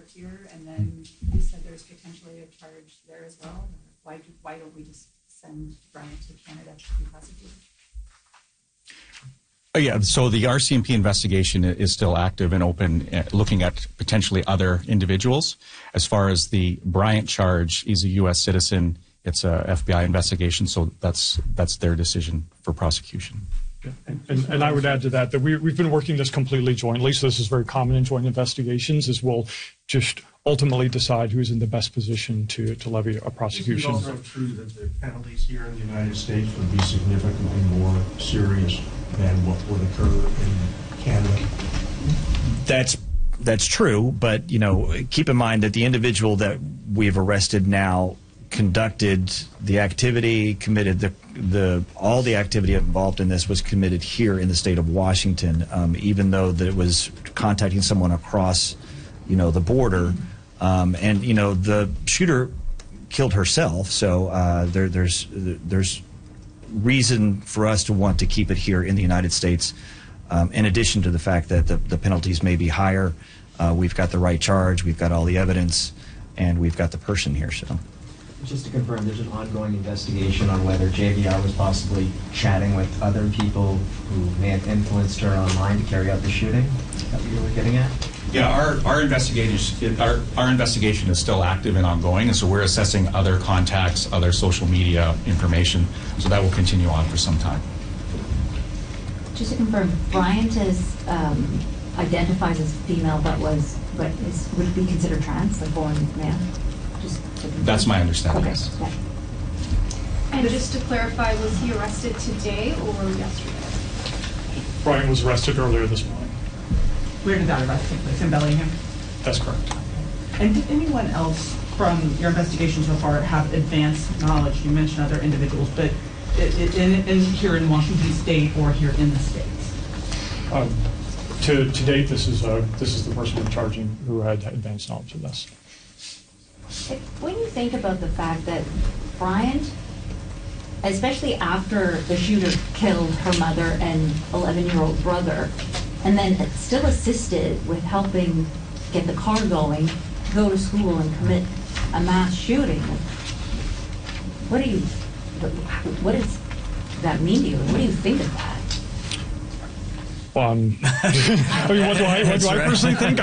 here, and then you said there's potentially a charge there as well. Why don't we just send Bryant to Canada to be prosecuted? Yeah, so the RCMP investigation is still active and open, looking at potentially other individuals. As far as the Bryant charge, he's a U.S. citizen. It's a FBI investigation, so that's their decision for prosecution. And I would add to that we've been working this completely jointly, so this is very common in joint investigations, as we'll just ultimately decide who's in the best position to levy a prosecution. Is it also true that the penalties here in the United States would be significantly more serious than what would occur in Canada? That's true, but keep in mind that the individual that we've arrested now conducted the activity, committed all the activity involved in this was committed here in the state of Washington, even though that it was contacting someone across, the border, and the shooter killed herself, so there's reason for us to want to keep it here in the United States. In addition to the fact that the penalties may be higher, we've got the right charge, we've got all the evidence, and we've got the person here. So. Just to confirm, there's an ongoing investigation on whether JVR was possibly chatting with other people who may have influenced her online to carry out the shooting? Is that what you were getting at? Yeah, our investigation is still active and ongoing, and so we're assessing other contacts, other social media information, so that will continue on for some time. Just to confirm, Bryant is identifies as female, but would be considered trans, like born male? That's my understanding. Okay. Yes. Yeah. And just to clarify, was he arrested today or yesterday? Bryant was arrested earlier this morning. Where did that arrest take place? In Bellingham? That's correct. And did anyone else from your investigation so far have advanced knowledge? You mentioned other individuals, but here in Washington State or here in the States? To date, this is the person we're charging who had advanced knowledge of this. When you think about the fact that Bryant, especially after the shooter killed her mother and 11-year-old brother, and then still assisted with helping get the car going, go to school and commit a mass shooting, what does that mean to you? What do you think of that? I mean, what do I personally think?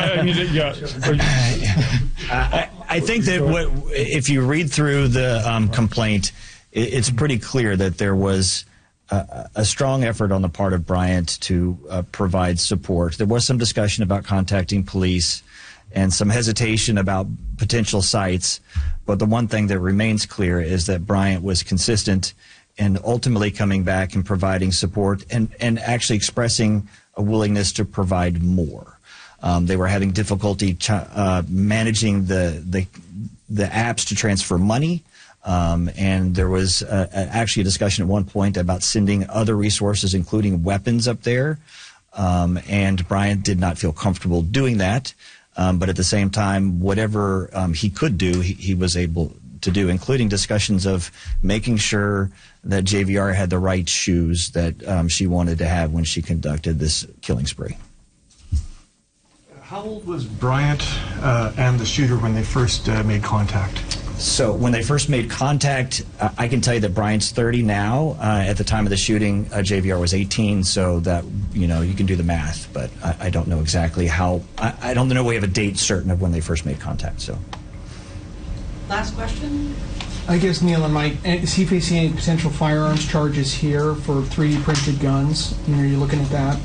I think that if you read through the complaint, it's pretty clear that there was a strong effort on the part of Bryant to provide support. There was some discussion about contacting police and some hesitation about potential sites, but the one thing that remains clear is that Bryant was consistent in ultimately coming back and providing support and actually expressing a willingness to provide more. They were having difficulty managing the apps to transfer money, and there was actually a discussion at one point about sending other resources, including weapons, up there, and Bryant did not feel comfortable doing that, but at the same time, whatever he could do, he was able to do, including discussions of making sure that JVR had the right shoes that she wanted to have when she conducted this killing spree. How old was Bryant and the shooter when they first made contact? So when they first made contact, I can tell you that Bryant's 30 now. At the time of the shooting, JVR was 18, so that, you can do the math, but I don't know exactly how. I don't know we have a date certain of when they first made contact. So. Last question. I guess, Neil and Mike, is he facing any potential firearms charges here for 3D printed guns? Are you looking at that?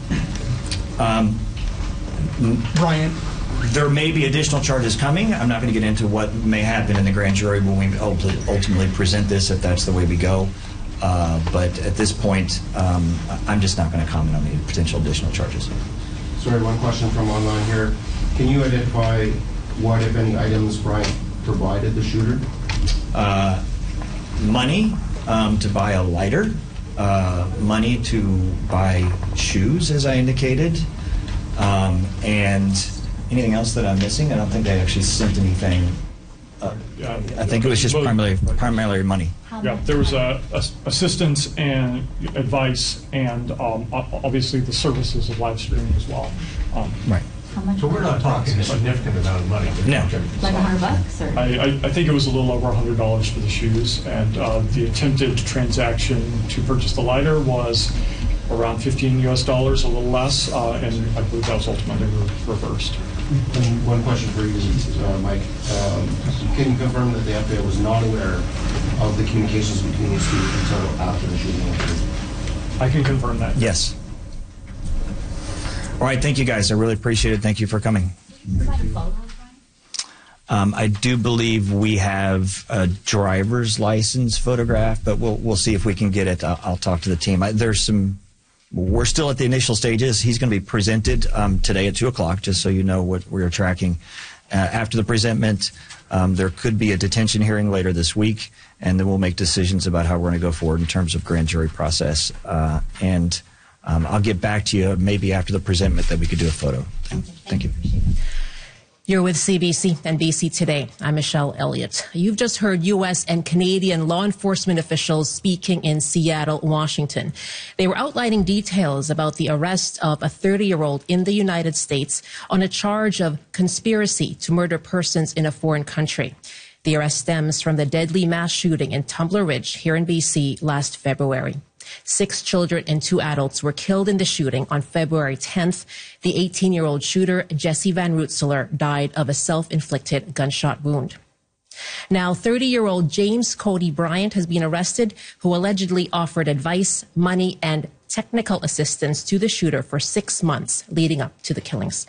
Bryant? There may be additional charges coming. I'm not going to get into what may happen in the grand jury when we ultimately present this, if that's the way we go. But at this point, I'm just not going to comment on the potential additional charges. Sorry, one question from online here. Can you identify what, if any, items Bryant provided the shooter? Money to buy a lighter, money to buy shoes, as I indicated, and anything else that I'm missing? I don't think they actually sent anything. I think it was just primarily money. Yeah, there was assistance and advice and obviously the services of live streaming as well. Right. How much? So we're not talking a significant amount of money. No. Like $100 or? I think it was a little over $100 for the shoes, and the attempted transaction to purchase the lighter was around $15 US, a little less, and I believe that was ultimately reversed. And one question for you, Mike. Can you confirm that the FBI was not aware of the communications between these two until after the shooting occurred? I can confirm that. Yes. All right, thank you guys. I really appreciate it. Thank you for coming. I do believe we have a driver's license photograph, but we'll see if we can get it. I'll talk to the team. We're still at the initial stages. He's going to be presented today at 2 o'clock, just so you know what we're tracking. After the presentment, there could be a detention hearing later this week, and then we'll make decisions about how we're going to go forward in terms of grand jury process. I'll get back to you maybe after the presentment that we could do a photo. Thank you. You're with CBC and BC Today. I'm Michelle Elliott. You've just heard U.S. and Canadian law enforcement officials speaking in Seattle, Washington. They were outlining details about the arrest of a 30-year-old in the United States on a charge of conspiracy to murder persons in a foreign country. The arrest stems from the deadly mass shooting in Tumbler Ridge here in BC last February. 6 children and 2 adults were killed in the shooting on February 10th. The 18-year-old shooter, Jesse Van Rootselaar, died of a self-inflicted gunshot wound. Now, 30-year-old James Cody Bryant has been arrested, who allegedly offered advice, money, and technical assistance to the shooter for 6 months leading up to the killings.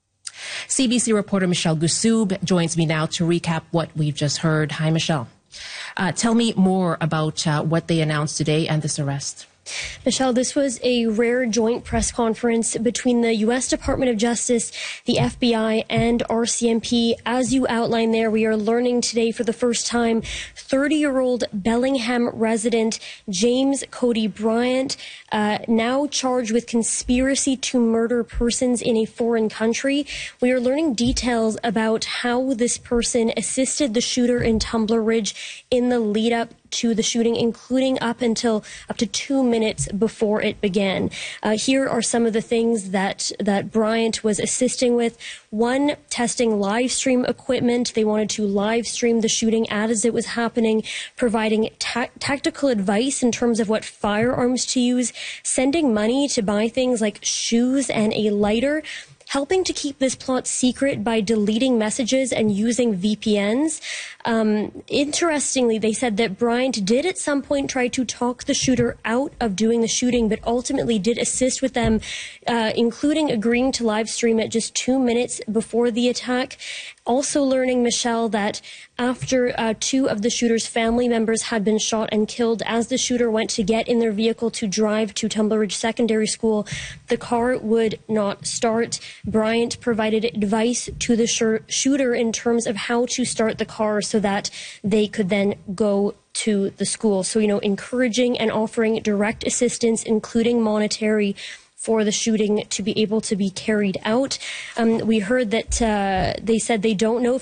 CBC reporter Michelle Gussoub joins me now to recap what we've just heard. Hi, Michelle. Tell me more about what they announced today and this arrest. Michelle, this was a rare joint press conference between the U.S. Department of Justice, the FBI, and RCMP. As you outlined there, we are learning today for the first time 30-year-old Bellingham resident James Cody Bryant, now charged with conspiracy to murder persons in a foreign country. We are learning details about how this person assisted the shooter in Tumbler Ridge in the lead up to the shooting, including up to 2 minutes before it began. Here are some of the things that Bryant was assisting with. One, testing live stream equipment. They wanted to live stream the shooting as it was happening, providing tactical advice in terms of what firearms to use, sending money to buy things like shoes and a lighter, helping to keep this plot secret by deleting messages and using VPNs. Interestingly, they said that Bryant did at some point try to talk the shooter out of doing the shooting, but ultimately did assist with them, including agreeing to live stream it just 2 minutes before the attack. Also learning, Michelle, that after 2 of the shooter's family members had been shot and killed, as the shooter went to get in their vehicle to drive to Tumbler Ridge Secondary School, the car would not start. Bryant provided advice to the shooter in terms of how to start the car so that they could then go to the school. So, encouraging and offering direct assistance, including monetary, for the shooting to be able to be carried out. We heard that they said they don't know if